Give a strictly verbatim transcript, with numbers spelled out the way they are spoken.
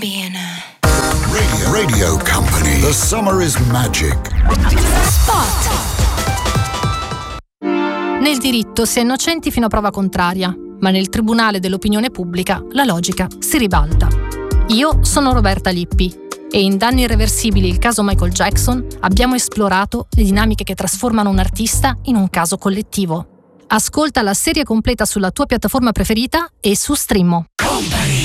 B and A. Radio, Radio Company. The summer is magic. Spot. Nel diritto si è innocenti fino a prova contraria, ma nel tribunale dell'opinione pubblica la logica si ribalta. Io sono Roberta Lippi e in Danni irreversibili, il caso Michael Jackson, abbiamo esplorato le dinamiche che trasformano un artista in un caso collettivo. Ascolta la serie completa sulla tua piattaforma preferita e su Streamo.